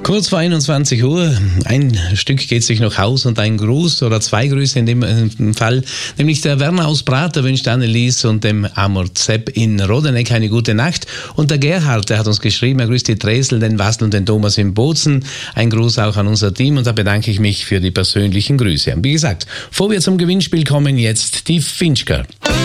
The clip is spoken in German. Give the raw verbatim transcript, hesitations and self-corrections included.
Kurz vor einundzwanzig Uhr, ein Stück geht sich noch aus und ein Gruß oder zwei Grüße in dem Fall, nämlich der Werner aus Prater wünscht Annelies und dem Amor Zepp in Rodeneck eine gute Nacht und der Gerhard, der hat uns geschrieben, er grüßt die Tresel, den Wastel und den Thomas in Bozen, ein Gruß auch an unser Team und da bedanke ich mich für die persönlichen Grüße. Und wie gesagt, bevor wir zum Gewinnspiel kommen, jetzt die Finchker.